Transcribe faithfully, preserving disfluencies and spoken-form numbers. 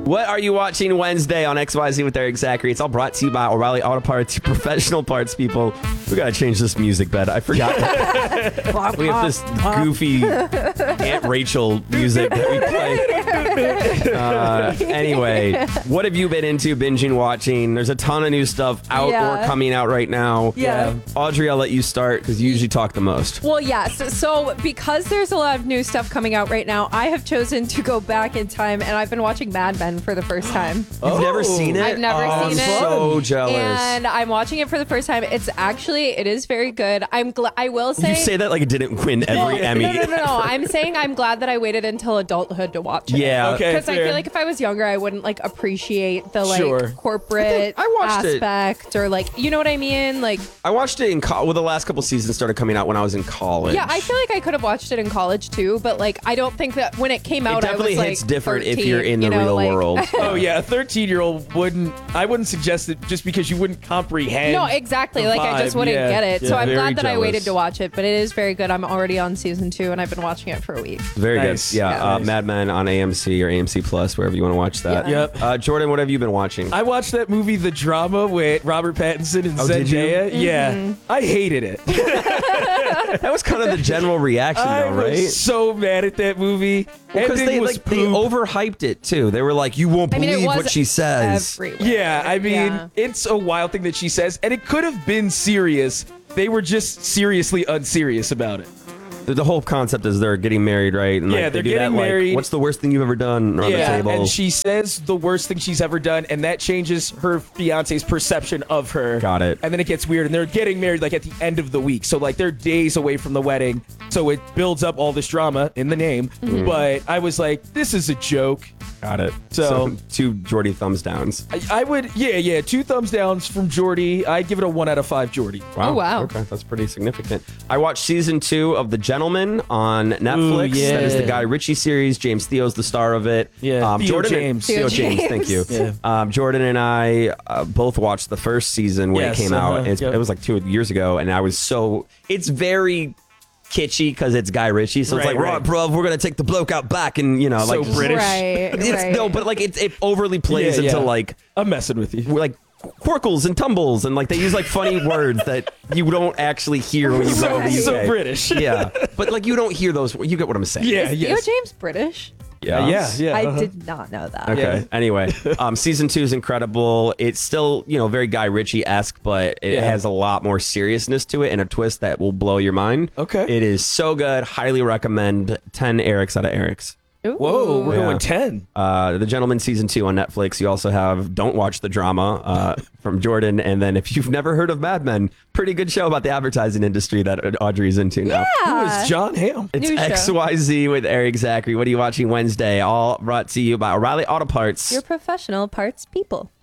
What are you watching Wednesday on X Y Z with Eric Zachary? It's all brought to you by O'Reilly Auto Parts, professional parts people. We got to change this music bed. I forgot. We have this goofy Aunt Rachel music that we play. Uh, anyway, what have you been into, binging, watching? There's a ton of new stuff out Yeah. or coming out right now. Yeah. Audrey, I'll let you start because you usually talk the most. Well, yes. So because there's a lot of new stuff coming out right now, I have chosen to go back in time, and I've been watching Mad Men for the first time. You've never seen it? I've never oh, seen I'm it. so jealous. And I'm watching it for the first time. It's actually, it is very good. I'm glad, I will say. You say that like it didn't win every Emmy. No, no, no, no. I'm saying I'm glad that I waited until adulthood to watch it. Yeah. Okay. Because I fair. feel like if I was younger, I wouldn't like appreciate the like Sure. corporate I watched it. aspect or like, you know what I mean? Like, I watched it in college. Well, the last couple seasons started coming out when I was in college. yeah, I feel like I could have watched it in college too, but like, I don't think that when it came out, I definitely was hits like different if thirteen, you're in the you know, real like- world. Oh yeah, a thirteen-year-old wouldn't. I wouldn't suggest it just because you wouldn't comprehend. No, exactly. the Like I just vibe. wouldn't Yeah. get it. Yeah. So I'm Very glad that I jealous. waited to watch it, but it is very good. I'm already on season two and I've been watching it for a week. Very Nice. good. Yeah, Yeah. uh, Mad Men on A M C or A M C Plus, wherever you want to watch that. Yeah. Yep. Uh, Jordan, what have you been watching? I watched that movie, The Drama, with Robert Pattinson and Oh, did you? Zendaya. Yeah, Mm-hmm. I hated it. that was kind of the general reaction, I though, right? was so mad at that movie. Because Ending they was like they poop. overhyped it too. They were like, "You won't I mean, believe it was what she says." everywhere. Yeah, I mean, Yeah. it's a wild thing that she says, and it could have been serious. They were just seriously unserious about it. The, the whole concept is they're getting married, right? And Yeah, like, they they're do getting that, like, married. What's the worst thing you've ever done around the Yeah, table? and she says the worst thing she's ever done, and that changes her fiance's perception of her. Got it. And then it gets weird, and they're getting married like at the end of the week, so like they're days away from the wedding, so it builds up all this drama in the name. Mm-hmm. But I was like, this is a joke. Got it. So- two Jordy thumbs downs. I, I would, yeah, yeah, two thumbs downs from Jordy. I'd give it a one out of five, Jordy. Oh, wow. Okay, that's pretty significant. I watched season two of The Gentleman on Netflix. Ooh, yeah. That is the Guy Ritchie series. James Theo's the star of it. Yeah, um, Theo Jordan James. Theo, Theo James. Thank you. James. Yeah. Um, Jordan and I uh, both watched the first season when Yes, it came out. uh-huh, It's, yep. It was like two years ago, and I was so. It's very kitschy because it's Guy Ritchie, so it's Right, like, right. right, bruv, we're gonna take the bloke out back, and you know, So like just- British. Right. It's, right. no, but like it, it overly plays Yeah, into yeah. like I'm messing with you. like quirkles and tumbles, and like they use like funny words that you don't actually hear when you go to the U K. So British. Yeah, but like you don't hear those. You get what I'm saying? Yeah, Is yes. Theo James British? yeah, yeah, yeah. I uh-huh. did not know that. Okay. Yeah. Anyway, um, season two is incredible. It's still, you know, very Guy Ritchie esque, but it Yeah. has a lot more seriousness to it and a twist that will blow your mind. Okay. It is so good. Highly recommend. ten Erics out of Erics. Ooh. Whoa, we're Yeah. going ten. Uh, the Gentleman season two on Netflix. You also have Don't Watch the Drama uh, from Jordan, and then if you've never heard of Mad Men, pretty good show about the advertising industry that Audrey's into now. Who Yeah. is John Hamm? It's New show. X Y Z with Eric Zachary. What are you watching Wednesday? All brought to you by O'Reilly Auto Parts. Your professional parts people.